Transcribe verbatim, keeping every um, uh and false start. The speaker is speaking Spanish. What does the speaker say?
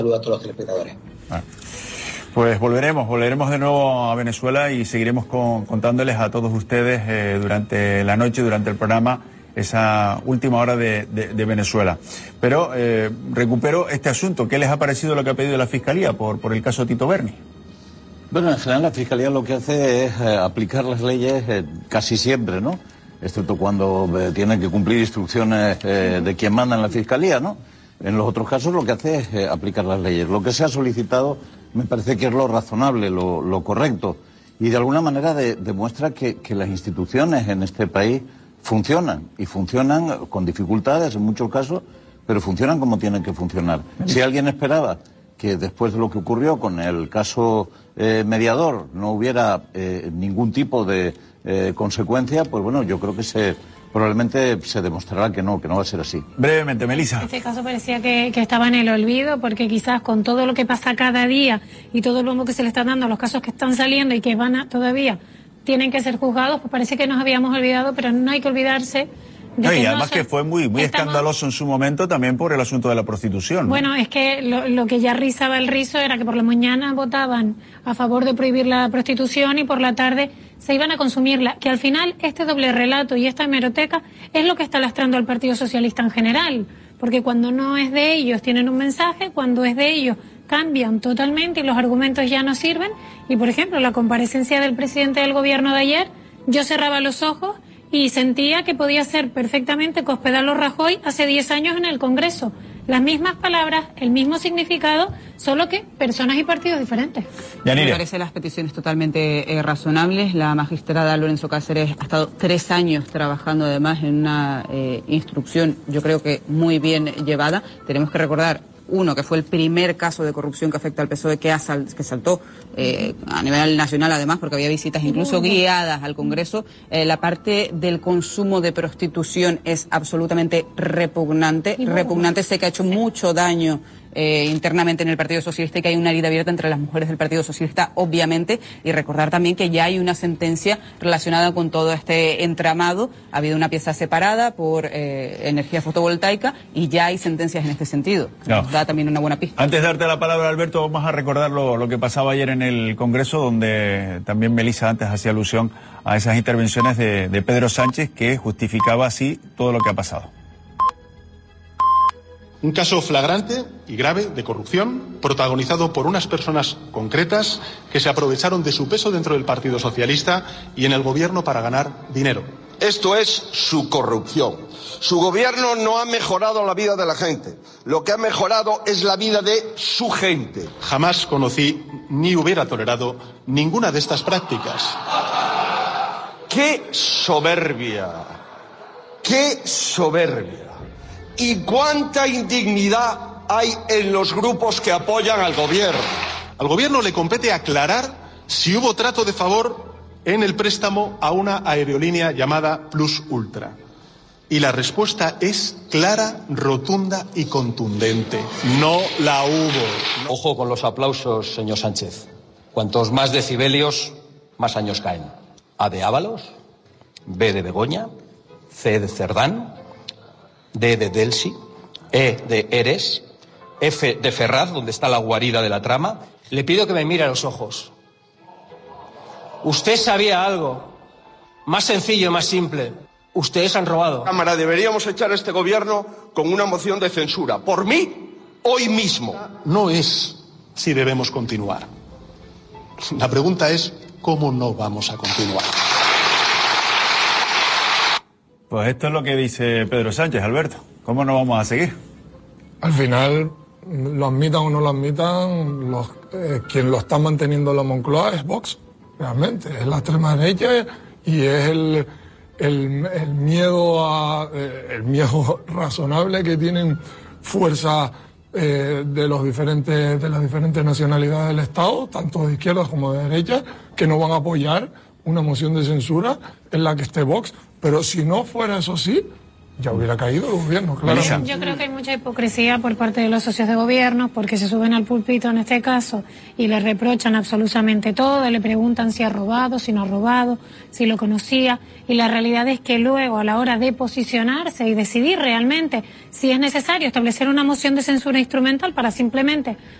Saludos a todos los telespectadores. Ah. Pues volveremos, volveremos de nuevo a Venezuela y seguiremos con, contándoles a todos ustedes eh, durante la noche, durante el programa, esa última hora de, de, de Venezuela. Pero eh, recupero este asunto. ¿Qué les ha parecido lo que ha pedido la Fiscalía por, por el caso Tito Berni? Bueno, en general la Fiscalía lo que hace es eh, aplicar las leyes eh, casi siempre, ¿no? Excepto cuando eh, tienen que cumplir instrucciones eh, de quien manda en la Fiscalía, ¿no? En los otros casos lo que hace es eh, aplicar las leyes. Lo que se ha solicitado me parece que es lo razonable, lo, lo correcto. Y de alguna manera de, demuestra que, que las instituciones en este país funcionan. Y funcionan con dificultades en muchos casos, pero funcionan como tienen que funcionar. Si alguien esperaba que después de lo que ocurrió con el caso eh, mediador no hubiera eh, ningún tipo de eh, consecuencia, pues bueno, yo creo que se probablemente se demostrará que no, que no va a ser así. Brevemente, Melissa. Este caso parecía que, que estaba en el olvido, porque quizás con todo lo que pasa cada día y todo el bombo que se le está dando a los casos que están saliendo y que van a, todavía tienen que ser juzgados, pues parece que nos habíamos olvidado, pero no hay que olvidarse. No, y además no que fue muy muy estamos... escandaloso en su momento también por el asunto de la prostitución, ¿no? Bueno, es que lo, lo que ya rizaba el rizo era que por la mañana votaban a favor de prohibir la prostitución y por la tarde se iban a consumirla, que al final este doble relato y esta hemeroteca es lo que está lastrando al Partido Socialista en general, porque cuando no es de ellos tienen un mensaje, cuando es de ellos cambian totalmente y los argumentos ya no sirven. Y por ejemplo, la comparecencia del presidente del gobierno de ayer, yo cerraba los ojos y sentía que podía ser perfectamente Cospedal o Rajoy hace diez años en el Congreso. Las mismas palabras, el mismo significado, solo que personas y partidos diferentes. Me parecen las peticiones totalmente eh, razonables. La magistrada Lorenzo Cáceres ha estado tres años trabajando además en una eh, instrucción, yo creo que muy bien llevada. Tenemos que recordar, uno, que fue el primer caso de corrupción que afecta al P S O E que, asal, que saltó eh, a nivel nacional, además, porque había visitas incluso guiadas al Congreso. Eh, la parte del consumo de prostitución es absolutamente repugnante. Repugnante, sé que ha hecho mucho daño eh, internamente en el Partido Socialista y que hay una herida abierta entre las mujeres del Partido Socialista, obviamente. Y recordar también que ya hay una sentencia relacionada con todo este entramado. Ha habido una pieza separada por eh, energía fotovoltaica y ya hay sentencias en este sentido. No. Da también una buena pista. Antes de darte la palabra, Alberto, vamos a recordar lo, lo que pasaba ayer en el Congreso, donde también Melissa antes hacía alusión a esas intervenciones de, de Pedro Sánchez, que justificaba así todo lo que ha pasado. Un caso flagrante y grave de corrupción, protagonizado por unas personas concretas que se aprovecharon de su peso dentro del Partido Socialista y en el gobierno para ganar dinero. Esto es su corrupción. Su gobierno no ha mejorado la vida de la gente. Lo que ha mejorado es la vida de su gente. Jamás conocí ni hubiera tolerado ninguna de estas prácticas. ¡Qué soberbia! ¡Qué soberbia! ¿Y cuánta indignidad hay en los grupos que apoyan al gobierno? Al gobierno le compete aclarar si hubo trato de favor en el préstamo a una aerolínea llamada Plus Ultra. Y la respuesta es clara, rotunda y contundente. No la hubo. Ojo con los aplausos, señor Sánchez. Cuantos más decibelios, más años caen. A de Ábalos, B de Begoña, C de Cerdán, D de Delsi, E de Eres, F de Ferraz, donde está la guarida de la trama. Le pido que me mire a los ojos. Usted sabía algo más sencillo, más simple. Ustedes han robado. Cámara, deberíamos echar a este gobierno con una moción de censura. Por mí, hoy mismo. No es si debemos continuar. La pregunta es cómo no vamos a continuar. Pues esto es lo que dice Pedro Sánchez, Alberto. ¿Cómo no vamos a seguir? Al final, lo admitan o no lo admitan, los, eh, quien lo está manteniendo en la Moncloa es Vox, realmente. Es la extrema derecha y es el, el, el miedo a eh, el miedo razonable que tienen fuerzas eh, de los diferentes de las diferentes nacionalidades del Estado, tanto de izquierda como de derecha, que no van a apoyar una moción de censura en la que esté Vox. Pero si no fuera eso así, ya hubiera caído el gobierno, claro. Yo creo que hay mucha hipocresía por parte de los socios de gobierno, porque se suben al púlpito en este caso y le reprochan absolutamente todo, le preguntan si ha robado, si no ha robado, si lo conocía, y la realidad es que luego a la hora de posicionarse y decidir realmente si es necesario establecer una moción de censura instrumental para simplemente